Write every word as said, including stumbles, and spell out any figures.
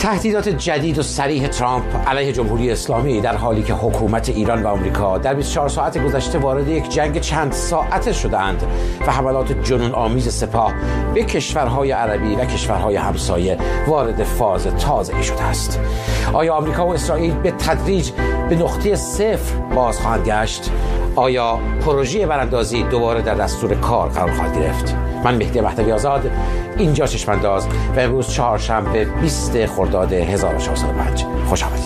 تهدیدات جدید و صریح ترامپ علیه جمهوری اسلامی در حالی که حکومت ایران و آمریکا در بیست و چهار ساعت گذشته وارد یک جنگ چند ساعته شدند و حملات جنون آمیز سپاه به کشورهای عربی و کشورهای همسایه وارد فاز تازه‌ای شده است. آیا آمریکا و اسرائیل به تدریج به نقطه صفر باز خواهند گشت؟ آیا پروژه براندازی دوباره در دستور کار قرار خواهد گرفت؟ من مهدی مهدوی آزاد، اینجا چشمانداز و امروز چهارشنبه بیست خرداد هزار و چهارصد و پنج. خوش آمدید.